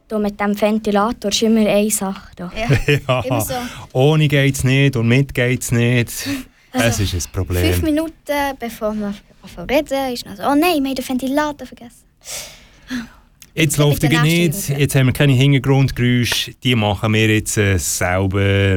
da mit dem Ventilator ist immer eine Sache. Da. Ja, Immer so. ohne geht's nicht und mit geht's nicht. Das ist ein Problem. 5 Minuten bevor wir reden, ist noch so, oh nein, wir haben den Ventilator vergessen. Jetzt läuft er nicht, jetzt haben wir keine Hintergrundgeräusche, die machen wir jetzt selber.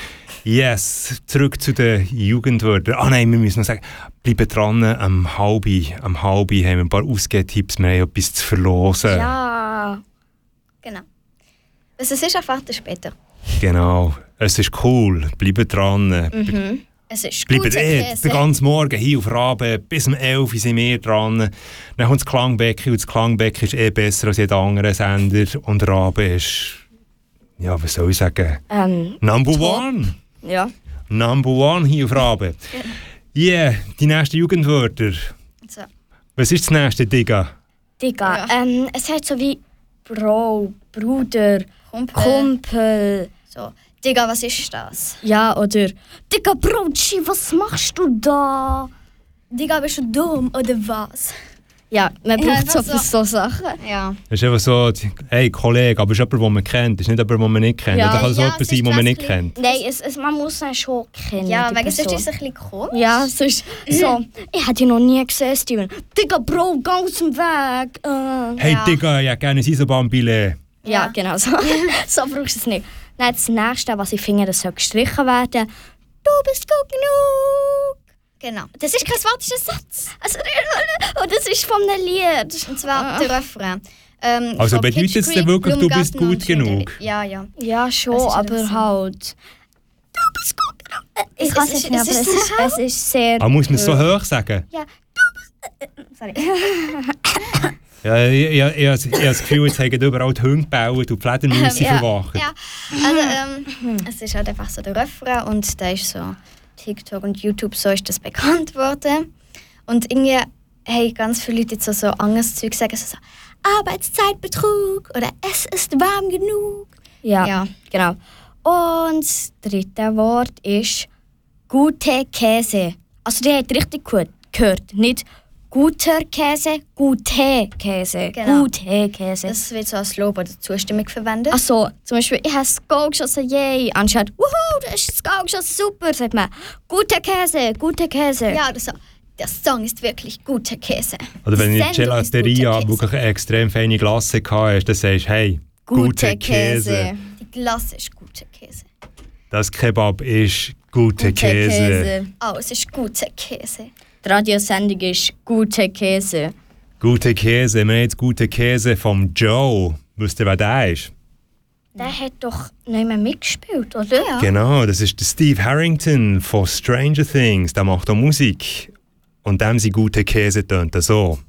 Yes, zurück zu den Jugendwörtern. Nein, wir müssen noch sagen, bleiben dran, am halbi haben wir ein paar Ausgehtipps, wir haben etwas zu verlosen. Ja, genau. Es ist einfach später. Genau, es ist cool, bleiben dran. Es ist Bleiben guter Käse. den ganzen Morgen hier auf Rabe, bis um 11 Uhr sind wir dran. Dann kommt das Klangbecken und das Klangbecken ist besser als jeder andere Sender. Und Rabe ist, ja, was soll ich sagen, Number One. Ja. Number One hier auf Rabe. Yeah, die nächsten Jugendwörter. So. Was ist das nächste, Digga? Digga, Ja. es heißt so wie Bro, Bruder, Kumpel. So. Digga, was ist das? Ja, oder Digga, Brotschi, was machst du da? Digga, bist du dumm oder was? Ja, man Ja, braucht so einfach für so Sachen. Ja. Das ist einfach so, hey Kollege, aber es ist jemand, den man kennt. Das ist nicht jemand, den man nicht kennt. Ja. Oder kann so Ja, jemand es sein, ist den man nicht was kennt. Nein, man muss ihn schon kennen. Ja, die wegen sonst Person. ist es ein bisschen komisch. Ja, sonst so, ich hätte ihn noch nie gesehen, Steven. Digga, Bro, geh aus dem Weg. Hey Ja. Digga, ja gerne Eisenbahnbillett. Ja, Ja. genau so. So brauchst du es nicht. Dann das Nächste, was ich finde, das soll gestrichen werden. Du bist gut genug. Genau. Das ist kein Wort, das ist ein Satz. Also, und das ist von einem Lied. Und zwar der Refrain. Also von bedeutet es denn wirklich, du bist Blumgarten und gut genug? Ja, ja. Ja, schon, Was ist denn aber das? halt. Du bist gut genug. Ich kann es ist- nicht mehr, es aber ist es ist sehr. Aber muss man es so hoch sagen? Ja, sorry. Ja, ich habe das Gefühl, jetzt haben überall die Hunde gebaut und die Fledermäuse Ja. verwachen. Ja, also es ist halt einfach so der Refrain und da ist so TikTok und YouTube, so ist das bekannt worden. Und irgendwie haben ganz viele Leute jetzt so anderes Zeug sagen, so Arbeitszeitbetrug oder es ist warm genug. Ja, Ja. genau. Und das dritte Wort ist gute Käse. Also, die hat richtig gut gehört. Nicht guter Käse, gute Käse. Genau. Gute Käse. Das wird so als Lob oder Zustimmung verwendet. Also, zum Beispiel, ich habe das Goal geschossen, yay. Anstatt, wuhu, du hast das Goal geschossen, super, sagt man, guter Käse, guter Käse. Ja, oder so. Der Song ist wirklich guter Käse. Oder wenn Die in der Sendung ist Gelateria guter Käse. wirklich eine extrem feine Glasse hast, dann sagst du, hey, guter Käse. Die Glasse ist guter Käse. Das Kebab ist guter Käse. Oh, es ist guter Käse. Die Radiosendung ist gute Käse. Guter Käse. Wir haben jetzt guten Käse vom Joe. Wisst ihr, wer der ist? Der hat doch nicht mehr mitgespielt, oder? Ja. Genau, das ist der Steve Harrington von Stranger Things. Der macht auch Musik. Und dem sein guter Käse tönt so.